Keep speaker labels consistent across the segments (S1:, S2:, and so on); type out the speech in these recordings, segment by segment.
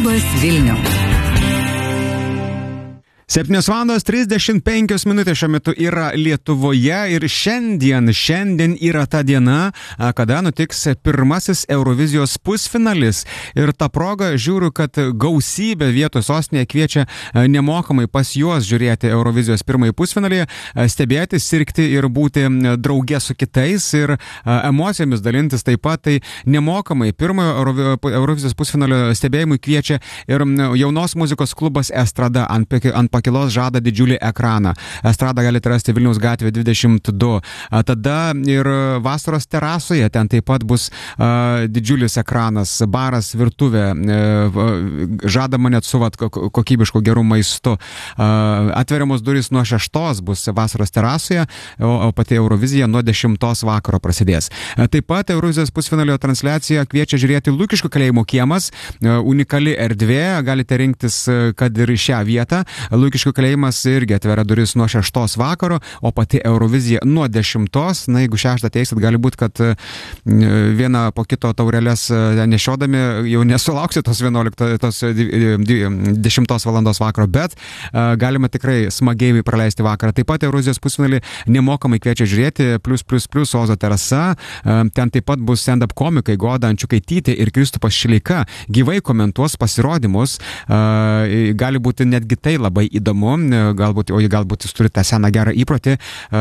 S1: Labas Vilniau.
S2: 7:35 šiuo metu yra Lietuvoje ir šiandien yra ta diena, kada nutiks pirmasis Eurovizijos pusfinalis. Ir tą progą žiūriu, kad gausybė vietų sostinėje kviečia nemokamai pas juos žiūrėti Eurovizijos pirmąjį pusfinalį, stebėti, sirgti ir būti drauge su kitais ir emocijomis dalintis taip pat. Tai nemokamai pirmojo Eurovizijos pusfinalio stebėjimui kviečia ir jaunos muzikos klubas Estrada ant pakilos žada didžiulį ekraną. Estradą galite rasti Vilniaus gatvė 22. Tada ir vasaros terasoje ten taip pat bus didžiulis ekranas, baras, virtuvė, žadama net su kokybišku geru maistu. Atveriamos durys nuo 6 bus vasaros terasoje, o pati Eurovizija nuo 10 vakaro prasidės. Taip pat Eurovizijos pusfinalio transliaciją kviečia žiūrėti Lukiškių kalėjimo kiemas, unikali erdvė, galite rinktis, kad ir šią vietą. Lukiškių kalėjimas irgi atveria duris nuo 6 vakaro, o pati Eurovizija nuo 10. Na, jeigu 6 ateisit, gali būti, kad vieną po kito taurelės nešiodami jau nesulauksit tos 10 valandos vakaro, bet galima tikrai smagiai praleisti vakarą. Taip pat Eurovizijos pusfinalį nemokamai kviečia žiūrėti +++ Ozo terasa. Ten taip pat bus stand-up komikai Goda Ančiukaitytė ir Kristupas Šileika. Gyvai komentuos pasirodymus. Gali būti netgi tai labai įdomu, galbūt jūs turite tą seną gerą įprotį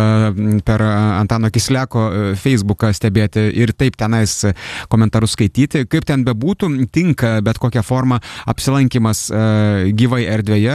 S2: per Antano Kisleko Facebooką stebėti ir taip tenais komentarus skaityti. Kaip ten bebūtų, tinka bet kokią formą apsilankimas gyvai erdvėje,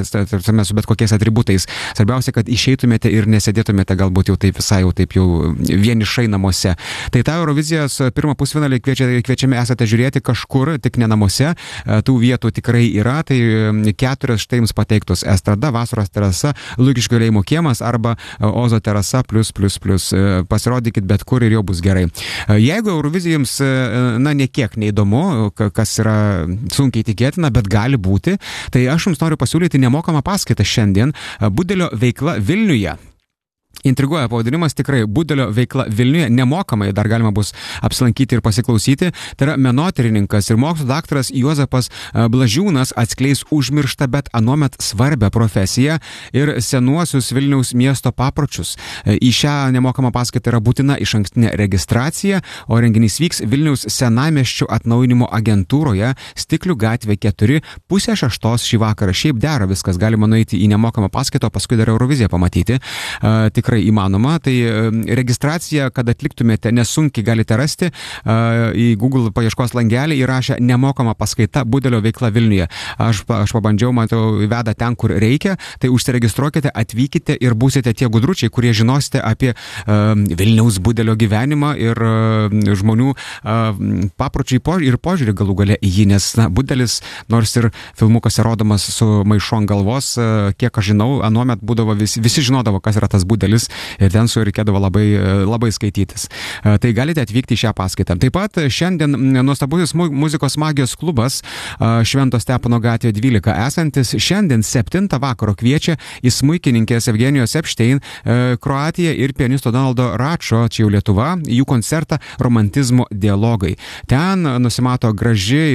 S2: su bet kokiais atributais. Svarbiausia, kad išeitumėte ir nesėdėtumėte galbūt jau taip visai jau vienišai namuose. Tai tą Eurovizijos pirmą pusfinalį kviečiame esate žiūrėti kažkur, tik ne namuose. Tų vietų tikrai yra, tai 4 štai jums pateiktos: Estrada, vasaros terasa, Lukiškių kalėjimo kiemas arba Ozo terasa +++. Pasirodykit bet kur ir jau bus gerai. Jeigu Eurovizija jums, nekiek neįdomu, kas yra sunkiai tikėtina, bet gali būti, tai aš jums noriu pasiūlyti nemokamą paskaitą šiandien Budelio veikla Vilniuje. Intriguoja pavadinimas, tikrai Budelio veikla Vilniuje, nemokamai dar galima bus apsilankyti ir pasiklausyti. Tai yra menotyrininkas ir mokslo daktaras Juozapas Blažiūnas atskleis užmirštą, bet anuomet svarbią profesiją ir senuosius Vilniaus miesto papročius. Į šią nemokamą paskaitą yra būtina išankstinė registracija, o renginys vyks Vilniaus senamiesčio atnaujinimo agentūroje, Stiklių gatvė 4, 5:30 šį vakarą. Šiaip dera viskas, galima nueiti į nemokamą paskaitą, paskui dar Euroviziją pamatyti. Tikrai įmanoma. Tai registraciją, kad atliktumėte, nesunkiai galite rasti. Į Google paieškos langelį įrašę nemokama paskaita Budelio veikla Vilniuje. Aš pabandžiau, matau, veda ten, kur reikia. Tai užsiregistruokite, atvykite ir būsite tie gudručiai, kurie žinosite apie Vilniaus Budelio gyvenimą ir žmonių papročiai ir požiūrį galų gale į jį, nes Budelis, nors ir filmukas rodomas su maišu ant galvos, kiek aš žinau, anuomet būdavo visi žinodavo, kas yra tas Budelis, ir ten su reikėdavo labai skaitytis. Tai galite atvykti į šią paskaitą. Taip pat šiandien nuostabusis muzikos magijos klubas Švento Stepono gatvė 12 esantis šiandien 7 vakaro kviečia į smuikininkės Evgenijos Epstein, Kroatiją ir pianisto Donaldo Račo, čia jau Lietuva, jų koncertą Romantizmo dialogai. Ten nusimato graži